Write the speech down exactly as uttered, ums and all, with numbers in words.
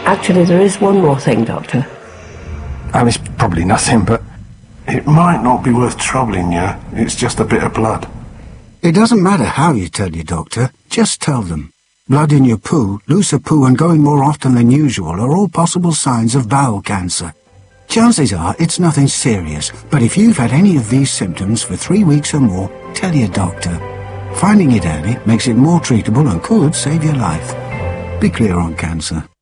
Actually, there is one more thing, Doctor. And it's probably nothing, but it might not be worth troubling you. It's just a bit of blood. It doesn't matter how you tell your doctor, just tell them. Blood in your poo, loose of poo and going more often than usual are all possible signs of bowel cancer. Chances are it's nothing serious, but if you've had any of these symptoms for three weeks or more, tell your doctor. Finding it early makes it more treatable and could save your life. Be clear on cancer.